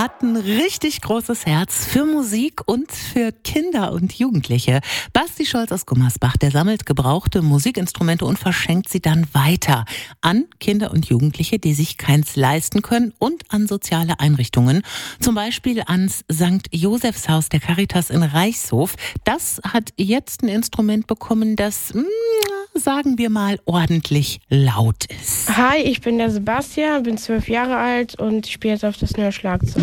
hat ein richtig großes Herz für Musik und für Kinder und Jugendliche. Basti Scholz aus Gummersbach, der sammelt gebrauchte Musikinstrumente und verschenkt sie dann weiter an Kinder und Jugendliche, die sich keins leisten können, und an soziale Einrichtungen. Zum Beispiel ans St. Josephshaus der Caritas in Reichshof. Das hat jetzt ein Instrument bekommen, das, sagen wir mal, ordentlich laut ist. Hi, ich bin der Sebastian, bin 12 Jahre alt und ich spiele jetzt auf das neue Schlagzeug.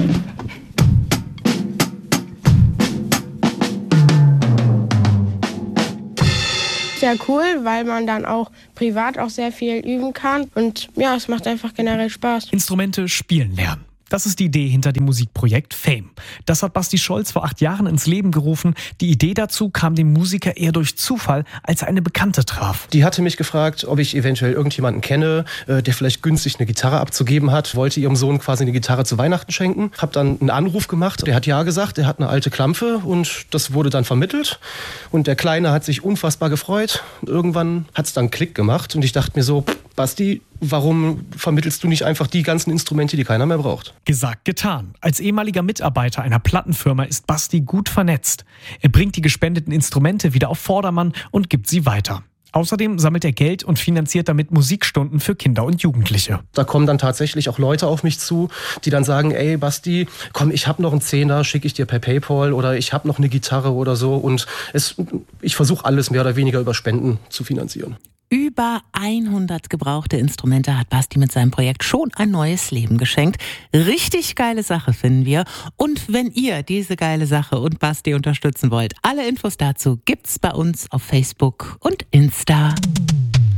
Sehr cool, weil man dann auch privat auch sehr viel üben kann und ja, es macht einfach generell Spaß. Instrumente spielen lernen. Das ist die Idee hinter dem Musikprojekt Fame. Das hat Basti Scholz vor 8 Jahren ins Leben gerufen. Die Idee dazu kam dem Musiker eher durch Zufall, als er eine Bekannte traf. Die hatte mich gefragt, ob ich eventuell irgendjemanden kenne, der vielleicht günstig eine Gitarre abzugeben hat. Wollte ihrem Sohn quasi eine Gitarre zu Weihnachten schenken. Hab dann einen Anruf gemacht. Der hat ja gesagt, er hat eine alte Klampfe und das wurde dann vermittelt. Und der Kleine hat sich unfassbar gefreut. Irgendwann hat es dann Klick gemacht und ich dachte mir so, Basti, warum vermittelst du nicht einfach die ganzen Instrumente, die keiner mehr braucht? Gesagt, getan. Als ehemaliger Mitarbeiter einer Plattenfirma ist Basti gut vernetzt. Er bringt die gespendeten Instrumente wieder auf Vordermann und gibt sie weiter. Außerdem sammelt er Geld und finanziert damit Musikstunden für Kinder und Jugendliche. Da kommen dann tatsächlich auch Leute auf mich zu, die dann sagen, ey Basti, komm, ich habe noch einen Zehner, schicke ich dir per PayPal, oder ich habe noch eine Gitarre oder so. Und ich versuche alles mehr oder weniger über Spenden zu finanzieren. Über 100 gebrauchte Instrumente hat Basti mit seinem Projekt schon ein neues Leben geschenkt. Richtig geile Sache, finden wir. Und wenn ihr diese geile Sache und Basti unterstützen wollt, alle Infos dazu gibt's bei uns auf Facebook und Insta.